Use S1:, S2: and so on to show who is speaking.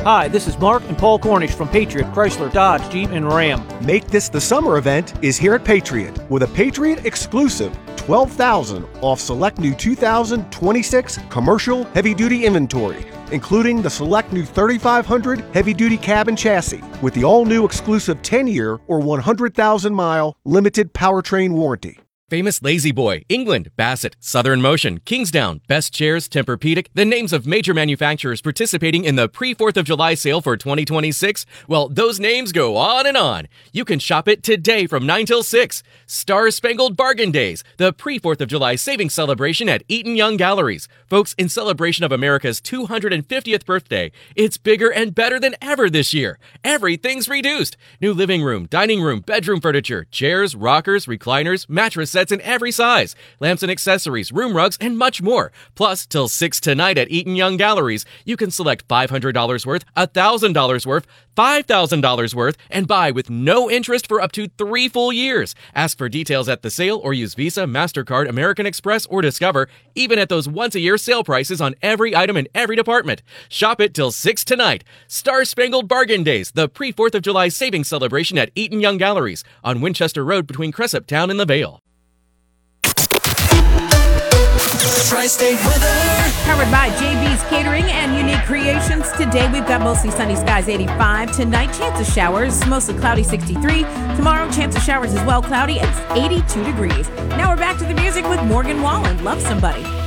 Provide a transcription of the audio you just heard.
S1: Hi, this is Mark and Paul Cornish from Patriot Chrysler Dodge Jeep and Ram.
S2: Make This the Summer event is here at Patriot with a Patriot exclusive $12,000 off select new 2026 commercial heavy-duty inventory, including the select new 3500 heavy-duty cab and chassis with the all-new exclusive 10-year or 100,000-mile limited powertrain warranty.
S3: Famous Lazy Boy, England, Bassett, Southern Motion, Kingsdown, Best Chairs, Tempur-Pedic, the names of major manufacturers participating in the pre-4th of July sale for 2026. Well, those names go on and on. You can shop it today from 9 till 6. Star-Spangled Bargain Days, the pre-4th of July savings celebration at Eaton Young Galleries. Folks, in celebration of America's 250th birthday, it's bigger and better than ever this year. Everything's reduced. New living room, dining room, bedroom furniture, chairs, rockers, recliners, mattress sets in every size, lamps and accessories, room rugs, and much more. Plus, till 6 tonight at Eaton Young Galleries, you can select $500 worth, $1,000 worth, $5,000 worth, and buy with no interest for up to 3 full years. Ask for details at the sale or use Visa, MasterCard, American Express, or Discover, even at those once-a-year sale prices on every item in every department. Shop it till 6 tonight. Star-Spangled Bargain Days, the pre-4th of July savings celebration at Eaton Young Galleries on Winchester Road between Cressup Town and the Vale.
S4: Tri-State weather.
S5: Powered by JB's Catering and Unique Creations. Today we've got mostly sunny skies, 85. Tonight, chance of showers, mostly cloudy, 63. Tomorrow, chance of showers as well, cloudy, it's 82 degrees. Now we're back to the music with Morgan Wallen. Love Somebody.